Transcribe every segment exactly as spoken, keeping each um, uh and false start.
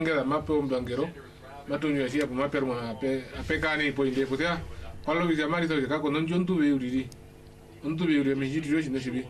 ngela mape umbangero matunyo ya po mape mo ape ape kani po inde potea kwalo biza mali to ka ko non jontu be uriri ontu be uriri meji dio shine shibi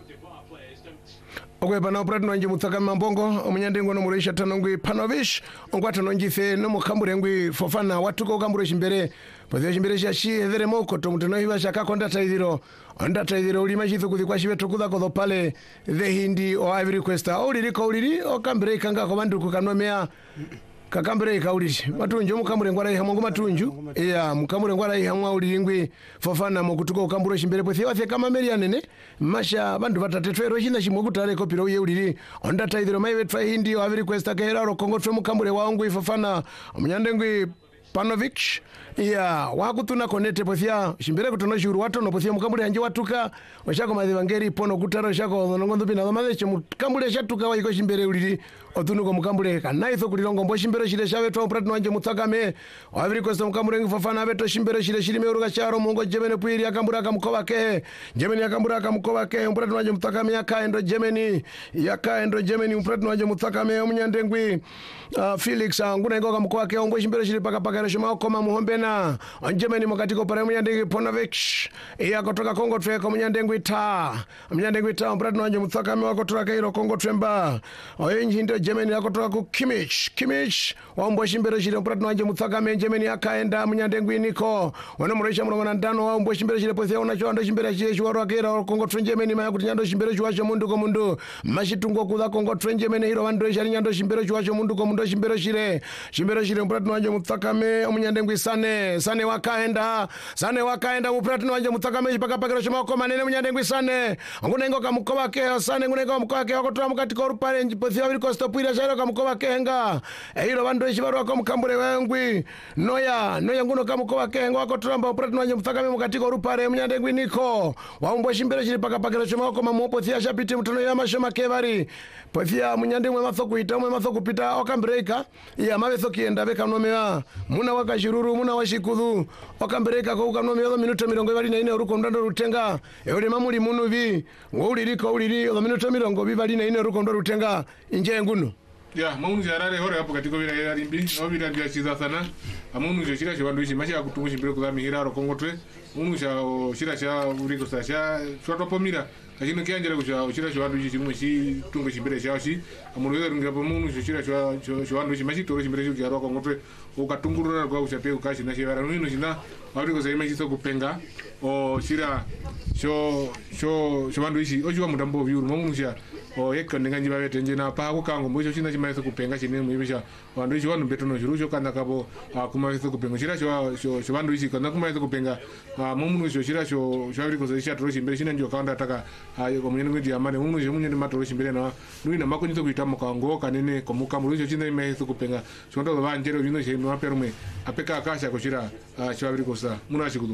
ogwe bana oprat no nje mutsaka mambongo omunyande ngono murisha tanongwi Panovish ongwata nonjife no mukambure ngwi Fofana watuko kambure shimbere pozya shimbere shashi edhere moko to mutino hiba shaka konda taidiro onda taidiro uli mashithu kuthikwa shibe tukuza ko pale the Hindi o Ivory Coast oliri ko oliri okambire kanga ko banduku kanomea kakambire kaulisi matunjo mukambure ngwara iha mwangu matunju iya mukambure ngwara iha mwa ulingwi Fofana mokutuko ukambure shimbere pothi wafe kama meri anene masha bandu batatetwero china chimwe kutale kopiro uye uliri onda taidiro maive twa Hindi o Ivory Coast kera ro Kongo twe mukambure wangu Fofana omunyande ngwi Panovich iya wakutuna konete pothia shimbere kutono shuru watu no pothia mukambure anje watuka washako madhivangeri pono kutaro shako nongondo bina mameche mukambure shatuka waiko shimbere uliri otunuko mukambure kanaitho kulilongo mbo shimbere shile shawe twa pratno anje mutsakame Ivory Coast mukambure Fofana beto shimbere shile shile meruka charo mungo Jemeni puiri akambura akamkoba ke Jemeni akambura akamkoba ke pratno anje mutsakame yakaendo Jemeni yakaendo Jemeni pratno anje mutsakame omunyande ngwi uh, Felix nguna ngo akamkoba ke ongo shimbere shile paka paka reshoma koma muhombena Jemeni mukatiko pare munyande Panovich iya kutoka Kongo twe ko munyande ngwi ta munyande ngwi ta pratno anje mutsakame wakotoka kairo Kongo twemba oyenji ndo Jemeni yakotoka ku Kimich Kimich wambo shimbere shile pratno anje mutsakame Jemeni akaenda munyande ngwi niko wana muresha mulongo na ndano wambo shimbere shile pothia ona chwando shimbere shile shwaro akira Kongo twe Jemeni maya kuti nyando shimbere shwacho mundu ko mundu mashitungo kuza Kongo twe Jemeni hiro wando shali nyando shimbere shwacho mundu ko mundu shimbere shile shimbere shile pratno anje mutsakame omunyande ngwi Sane Sane wakaenda Sane wakaenda pratno anje mutsakame paka paka shoma ko manene munyande ngwi Sane ngunengo kamukoba ke Sane ngunengo kamukoba ke wakotoka mukati ko rupare pothia Ivory Coast puira sharo kamukoba kenga ehiro bandu eshibaro ko mukambure wengwi noya noya nguno kamukoba kenga wakotoka pratno anje mutsakame mukati ko rupare munyande ngwi niko waumbo shimbere shiri paka paka shoma ko mamopo thia shapiti mutono ya mashoma kevari pothia munyande mwe matho kuita mwe matho kupita okambreika ya mavetho kienda beka nomea muna wakashiruru muna washikudhu okambreika ko ukanomea minuto mirongo bali na ine uruko ndando rutenga eole mamuli munuvi ngoliriko uliri o minuto mirongo bibali na ine uruko ndo rutenga inje nguno ya maunu jarare hore hapo katiko bila ya rimbi no bila ndia chiza sana amunu jo shira chibandu ishi mashi akutungushi mbere kuzami hiraro Kongo twe munu sha shira sha uriko sa sha shwato pomira kashino kianjere kusha shira chibandu ishi chimwe shi tungu shimbere sha shi amunu yero ngapo munu shira chwa chibandu ishi mashi toro shimbere shi yaro Kongo twe ukatungurura kwa ushape ukashi na shira nino shina uriko sa imeshi so kupenga o shira sho sho chibandu ishi ojuwa mudambo vyuru munu sha o yekko ndinga njiba bete njina pa ko kango mbo china chima yeso kupenga chine mwibisha wandu ichi wanu beto no jirujo kana kapo kuma yeso kupenga chira cho cho wandu ichi kana kuma yeso kupenga mumu cho chira cho cho abiri ko zisha toro chimbere china ndio kaunda taka ko munyene ngidi amane mumu je munyene matoro chimbere na nui na mako nito kuitamo kango kanene ko mukamu cho china ime yeso kupenga chondo ba njero vino che no aperme apeka akasha ko chira cho abiri ko sa muna chikudu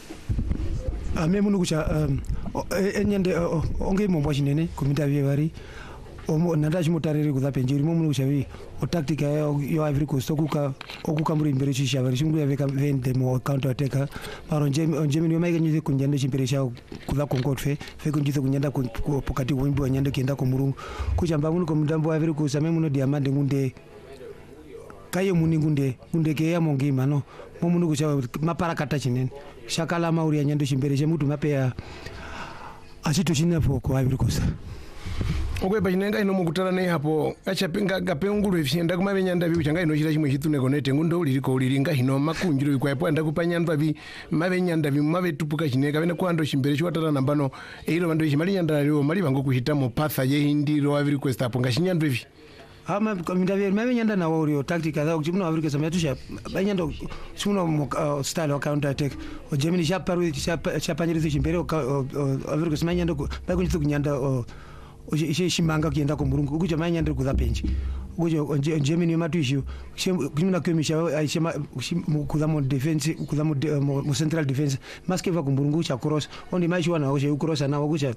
ame munu kucha enyende onge mombo chinene kumita byevari omo nanda chimutariri kuzapenjiri munu kucha vi o tactic yo Ivory Coast okuka okukamuri imbere chishavari chimwe yaveka vende mo counter attack paro Jemeni yomaike nyize kunjande chimbere chao kuza Kongotwe fe kunjize kunyanda pokati wimbo nyande kienda ko murungu kuchamba munu komudambo Ivory Coast ame munu diamande ngunde kaye muni ngunde ngunde ke ya mongima no munu kucha mapara kata chinene shakala mauri ya nyando chimbere chemutu mapea achito chinapo ko Ivory Coast ogwe bachinenga ino mukutara nei hapo achapinga gapengulu ifyenda kuma benyanda bi uchanga ino chira chimwe chitune konete ngundo uliriko uliringa hino makunjiro ikwa ipo anda kupanyanda bi mabenyanda bi mabetupuka chineka bene kwando chimbere chiwatara nambano eiro bando chimali nyanda lyo mali bango kuhita mo patha ye Hindi ro Ivory Coast apo ngashinyando ivi ama komindavye mabenyanda na wori tactic za kuchimuna Ivory Coast yatusha banyando sumuno style wa counter attack o Jemeni chaparu chapanyirizo chimbere o Ivory Coast manyando bakunithu kunyanda ishe shimanga kienda ko murungu ukuja manyanda kuza penji ukuja Jemeni matuishu kimuna kwemisha aishema kuza mo defense kuza mo central defense maskeva ko murungu cha cross ondi maishi wana oje cross na ukuja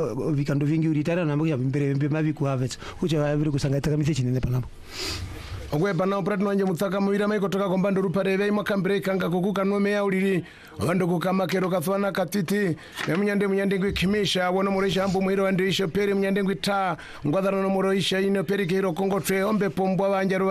vikando vingi uritara na mbuya mbere mbe mavi ku havets ukuja Ivory Coast ngata kamise chinene panapo ogwe bana oprat nonje mutsaka muira mai kotoka kombando rupare vei makambire kanga kukuka nome ya uliri wando kukamakero kathwana katiti ne munyande munyande ngwikimisha wono murisha ambu muiro wandisho peri munyande ngwita ngwadhana no muroisha ino peri kiro kongotwe ombe pombwa banjaru